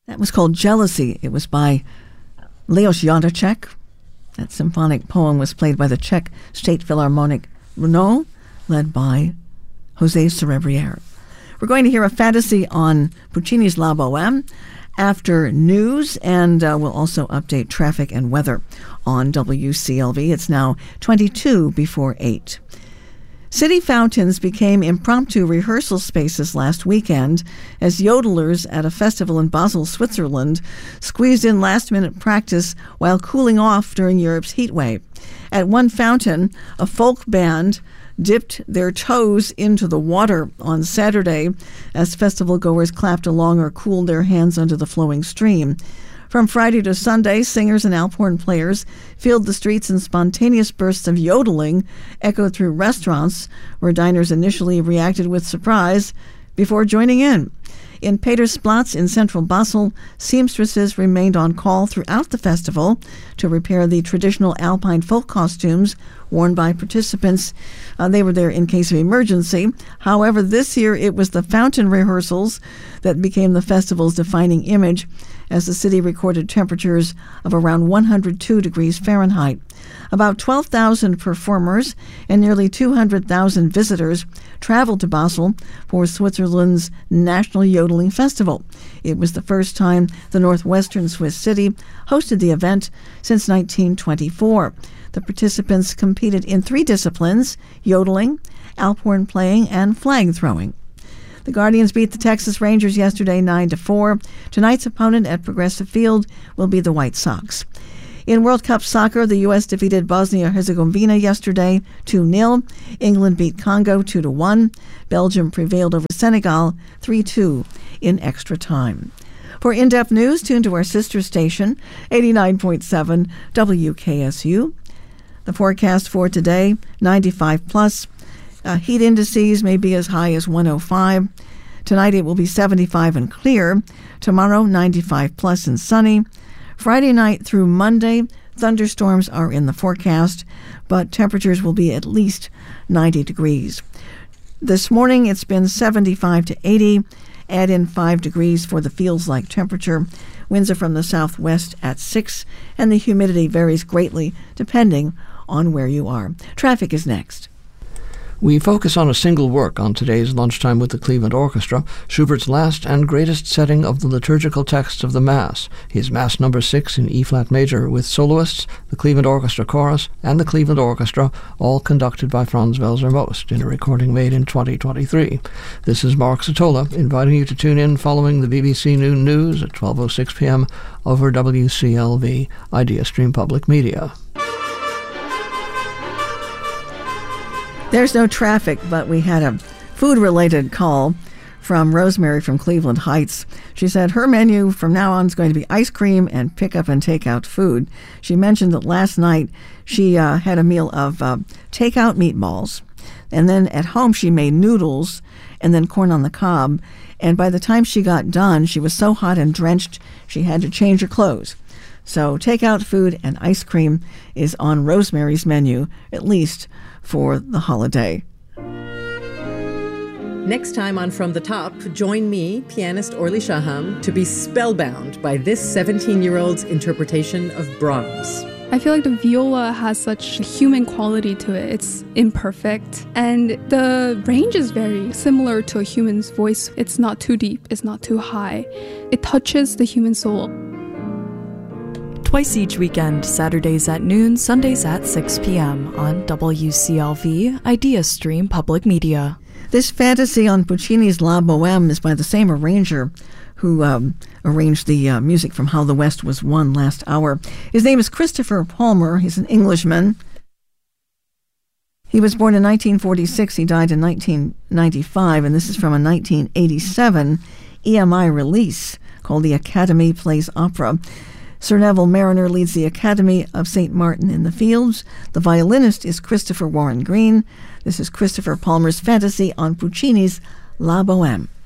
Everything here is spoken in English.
That was called Jealousy. It was by Leos Jandacek. That symphonic poem was played by the Czech State Philharmonic Brno, led by José Cerebriere. We're going to hear a fantasy on Puccini's La Bohème after news, and we'll also update traffic and weather on WCLV. It's now 22 before 8. City fountains became impromptu rehearsal spaces last weekend as yodelers at a festival in Basel, Switzerland, squeezed in last-minute practice while cooling off during Europe's heat wave. At one fountain, a folk band dipped their toes into the water on Saturday as festival-goers clapped along or cooled their hands under the flowing stream. From Friday to Sunday, singers and alphorn players filled the streets and spontaneous bursts of yodeling echoed through restaurants where diners initially reacted with surprise before joining in. In Petersplatz in central Basel, seamstresses remained on call throughout the festival to repair the traditional alpine folk costumes worn by participants. They were there in case of emergency. However, this year it was the fountain rehearsals that became the festival's defining image, as the city recorded temperatures of around 102 degrees Fahrenheit. About 12,000 performers and nearly 200,000 visitors traveled to Basel for Switzerland's National Yodeling Festival. It was the first time the northwestern Swiss city hosted the event since 1924. The participants competed in 3 disciplines: yodeling, alphorn playing, and flag throwing. The Guardians beat the Texas Rangers yesterday 9-4. Tonight's opponent at Progressive Field will be the White Sox. In World Cup soccer, the U.S. defeated Bosnia-Herzegovina yesterday 2-0. England beat Congo 2-1. Belgium prevailed over Senegal 3-2 in extra time. For in-depth news, tune to our sister station, 89.7 WKSU. The forecast for today, 95 plus. Heat indices may be as high as 105. Tonight it will be 75 and clear. Tomorrow, 95 plus and sunny. Friday night through Monday, thunderstorms are in the forecast, but temperatures will be at least 90 degrees. This morning it's been 75 to 80. Add in 5 degrees for the feels-like temperature. Winds are from the southwest at 6, and the humidity varies greatly depending on where you are. Traffic is next. We focus on a single work on today's Lunchtime with the Cleveland Orchestra, Schubert's last and greatest setting of the liturgical text of the Mass, his Mass No. 6 in E-flat major, with soloists, the Cleveland Orchestra Chorus, and the Cleveland Orchestra, all conducted by Franz Welser Most in a recording made in 2023. This is Mark Sotola, inviting you to tune in following the BBC Noon News at 12:06 p.m. over WCLV Idea Stream Public Media. There's no traffic, but we had a food-related call from Rosemary from Cleveland Heights. She said her menu from now on is going to be ice cream and pick-up and take-out food. She mentioned that last night she had a meal of take-out meatballs, and then at home she made noodles and then corn on the cob. And by the time she got done, she was so hot and drenched she had to change her clothes. So take-out food and ice cream is on Rosemary's menu, at least for the holiday. Next time on From the Top, join me, pianist Orly Shaham, to be spellbound by this 17-year-old's interpretation of Brahms. I feel like the viola has such a human quality to it. It's imperfect, and the range is very similar to a human's voice. It's not too deep, it's not too high. It touches the human soul. Twice each weekend, Saturdays at noon, Sundays at 6 p.m. on WCLV Idea Stream Public Media. This fantasy on Puccini's La Bohème is by the same arranger who arranged the music from How the West Was Won last hour. His name is Christopher Palmer. He's an Englishman. He was born in 1946. He died in 1995, and this is from a 1987 EMI release called The Academy Plays Opera. Sir Neville Mariner leads the Academy of St. Martin in the Fields. The violinist is Christopher Warren Green. This is Christopher Palmer's fantasy on Puccini's La Bohème.